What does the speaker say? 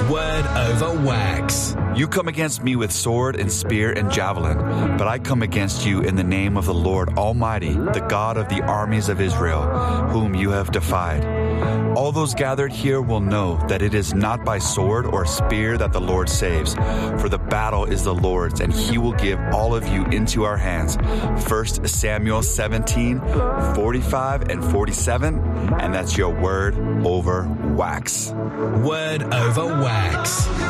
Word over wax. You come against me with sword and spear and javelin, but I come against you in the name of the Lord Almighty, the God of the armies of Israel, whom you have defied. All those gathered here will know that it is not by sword or spear that the Lord saves, for the battle is the Lord's, and he will give all of you into our hands. 1 Samuel 17, 45 and 47, and that's your word over wax. Word over wax.